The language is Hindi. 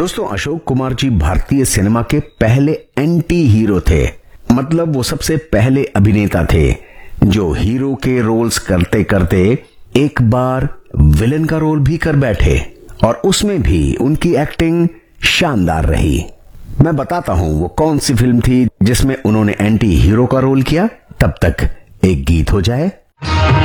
दोस्तों, अशोक कुमार जी भारतीय सिनेमा के पहले एंटी हीरो थे। मतलब वो सबसे पहले अभिनेता थे जो हीरो के रोल्स करते करते एक बार विलेन का रोल भी कर बैठे, और उसमें भी उनकी एक्टिंग शानदार रही। मैं बताता हूं वो कौन सी फिल्म थी जिसमें उन्होंने एंटी हीरो का रोल किया। तब तक एक गीत हो जाए।